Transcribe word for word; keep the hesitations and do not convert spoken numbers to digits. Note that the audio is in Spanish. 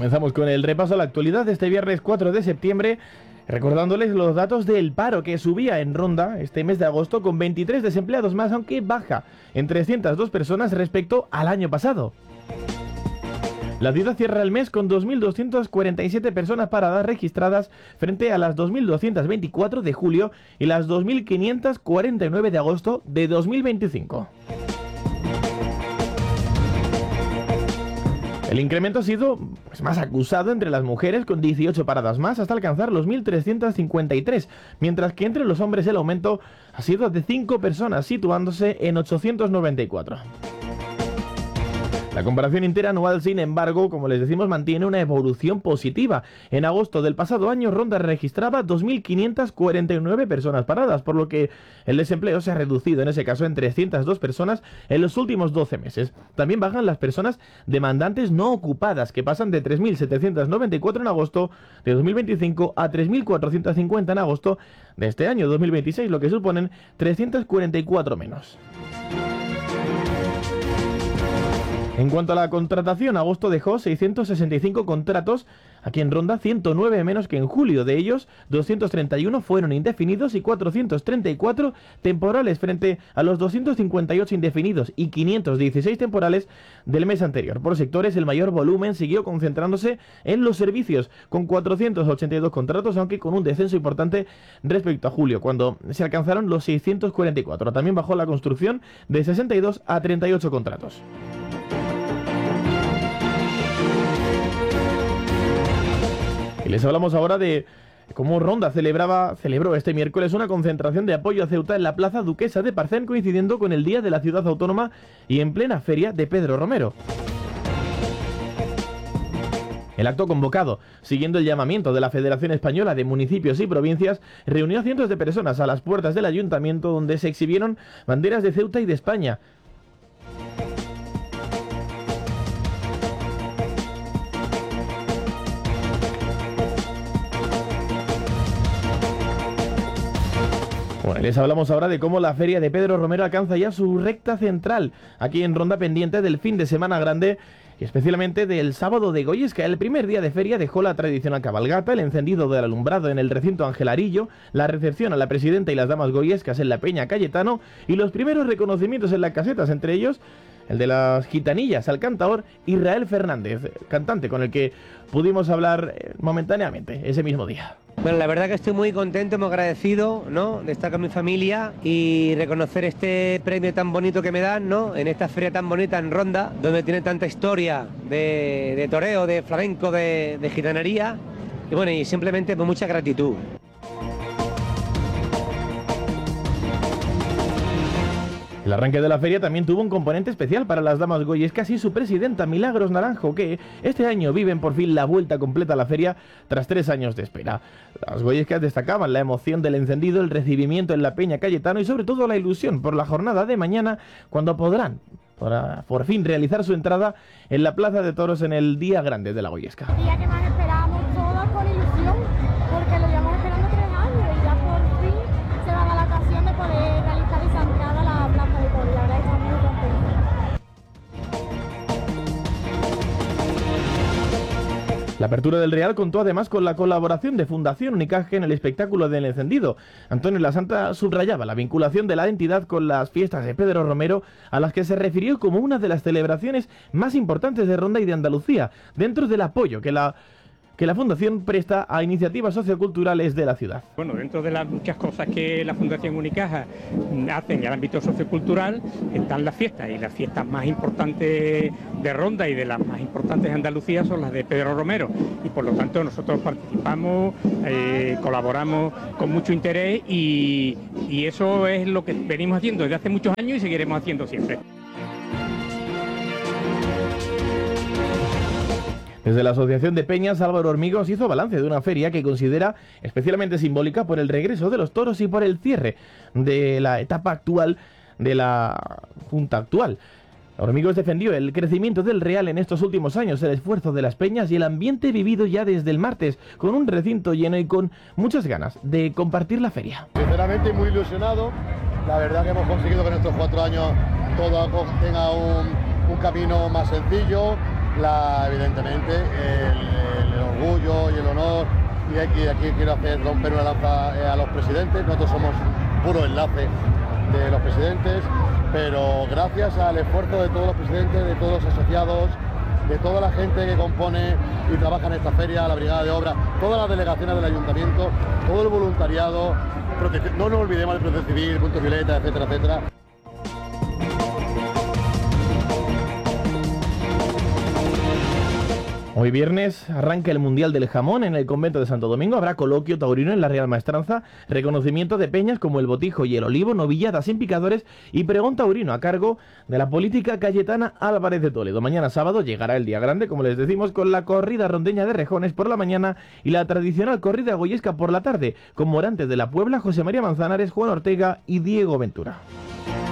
Comenzamos con el repaso a la actualidad de este viernes cuatro de septiembre, recordándoles los datos del paro que subía en Ronda este mes de agosto con veintitrés desempleados más, aunque baja en trescientas dos personas respecto al año pasado. La ciudad cierra el mes con dos mil doscientas cuarenta y siete personas paradas registradas frente a las dos mil doscientas veinticuatro de julio y las dos mil quinientas cuarenta y nueve de agosto de dos mil veinticinco. El incremento ha sido pues, más acusado entre las mujeres, con dieciocho paradas más, hasta alcanzar los mil trescientas cincuenta y tres, mientras que entre los hombres el aumento ha sido de cinco personas, situándose en ochocientos noventa y cuatro. La comparación interanual, sin embargo, como les decimos, mantiene una evolución positiva. En agosto del pasado año, Ronda registraba dos mil quinientas cuarenta y nueve personas paradas, por lo que el desempleo se ha reducido, en ese caso, en trescientas dos personas en los últimos doce meses. También bajan las personas demandantes no ocupadas, que pasan de tres mil setecientas noventa y cuatro en agosto de dos mil veinticinco a tres mil cuatrocientas cincuenta en agosto de este año dos mil veintiséis, lo que suponen trescientas cuarenta y cuatro menos. En cuanto a la contratación, agosto dejó seiscientos sesenta y cinco contratos, aquí en Ronda ciento nueve menos que en julio. De ellos, doscientos treinta y uno fueron indefinidos y cuatrocientos treinta y cuatro temporales, frente a los doscientos cincuenta y ocho indefinidos y quinientos dieciséis temporales del mes anterior. Por sectores, el mayor volumen siguió concentrándose en los servicios, con cuatrocientos ochenta y dos contratos, aunque con un descenso importante respecto a julio, cuando se alcanzaron los seiscientos cuarenta y cuatro. También bajó la construcción de sesenta y dos a treinta y ocho contratos. Y les hablamos ahora de cómo Ronda celebraba, celebró este miércoles una concentración de apoyo a Ceuta en la Plaza Duquesa de Parcén, coincidiendo con el Día de la Ciudad Autónoma y en plena feria de Pedro Romero. El acto, convocado siguiendo el llamamiento de la Federación Española de Municipios y Provincias, reunió a cientos de personas a las puertas del ayuntamiento, donde se exhibieron banderas de Ceuta y de España. Bueno, les hablamos ahora de cómo la feria de Pedro Romero alcanza ya su recta central, aquí en Ronda, pendiente del fin de semana grande y especialmente del sábado de Goyesca. El primer día de feria dejó la tradicional cabalgata, el encendido del alumbrado en el recinto Ángel Arillo, la recepción a la presidenta y las damas goyescas en la Peña Cayetano y los primeros reconocimientos en las casetas, entre ellos el de las gitanillas al cantaor Israel Fernández, cantante con el que pudimos hablar momentáneamente ese mismo día. Bueno, la verdad que estoy muy contento, muy agradecido, ¿no?, de estar con mi familia y reconocer este premio tan bonito que me dan, ¿no?, en esta feria tan bonita en Ronda, donde tiene tanta historia de, de toreo, de flamenco, de, de gitanería, y bueno, y simplemente pues mucha gratitud. El arranque de la feria también tuvo un componente especial para las damas goyescas y su presidenta Milagros Naranjo, que este año viven por fin la vuelta completa a la feria tras tres años de espera. Las goyescas destacaban la emoción del encendido, el recibimiento en la Peña Cayetano y sobre todo la ilusión por la jornada de mañana, cuando podrán por, por fin realizar su entrada en la Plaza de Toros en el día grande de la Goyesca. El día que más esperábamos todos con ilusión, porque lo llevamos esperando tres años y ya por fin se da la ocasión de poder realizar esa entrada a la Plaza de Toros. La verdad es que estamos muy contentos. La apertura del Real contó además con la colaboración de Fundación Unicaje en el espectáculo del encendido. Antonio Lasanta subrayaba la vinculación de la entidad con las fiestas de Pedro Romero, a las que se refirió como una de las celebraciones más importantes de Ronda y de Andalucía, dentro del apoyo que la que la Fundación presta a iniciativas socioculturales de la ciudad. Bueno, dentro de las muchas cosas que la Fundación Unicaja hace en el ámbito sociocultural están las fiestas, y las fiestas más importantes de Ronda y de las más importantes de Andalucía son las de Pedro Romero, y por lo tanto nosotros participamos, eh, colaboramos con mucho interés y, y eso es lo que venimos haciendo desde hace muchos años y seguiremos haciendo siempre. Desde la Asociación de Peñas, Álvaro Hormigos hizo balance de una feria que considera especialmente simbólica por el regreso de los toros y por el cierre de la etapa actual de la Junta actual. Hormigos defendió el crecimiento del Real en estos últimos años, el esfuerzo de las peñas y el ambiente vivido ya desde el martes, con un recinto lleno y con muchas ganas de compartir la feria. Sinceramente muy ilusionado, la verdad que hemos conseguido que en estos cuatro años todo tenga un, un camino más sencillo. la, evidentemente el, el orgullo y el honor, y aquí, aquí quiero hacer romper una lanza a los presidentes. Nosotros somos puro enlace de los presidentes, pero gracias al esfuerzo de todos los presidentes, de todos los asociados, de toda la gente que compone y trabaja en esta feria, la brigada de obra, todas las delegaciones del ayuntamiento, todo el voluntariado, no nos olvidemos del Protección Civil, Punto Violeta, etcétera, etcétera. Hoy viernes arranca el Mundial del Jamón en el convento de Santo Domingo. Habrá coloquio taurino en la Real Maestranza, reconocimiento de peñas como el Botijo y el Olivo, novilladas sin picadores y pregón taurino a cargo de la política cayetana Álvarez de Toledo. Mañana sábado llegará el día grande, como les decimos, con la corrida rondeña de rejones por la mañana y la tradicional corrida goyesca por la tarde, con morantes de la Puebla, José María Manzanares, Juan Ortega y Diego Ventura.